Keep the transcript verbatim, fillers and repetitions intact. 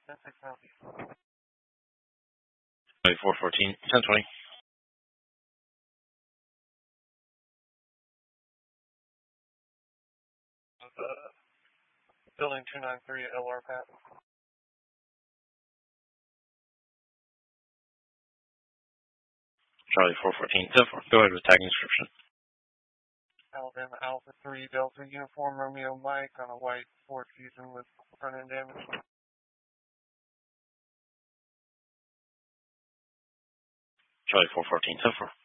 four fourteen, ten twenty. Uh, building two nine three L R Pat. Charlie four fourteen, ten four. Go ahead with tagging description. Alabama Alpha three Delta Uniform Romeo Mike on a white Ford Fusion with front end damage. Charlie four fourteen, ten four.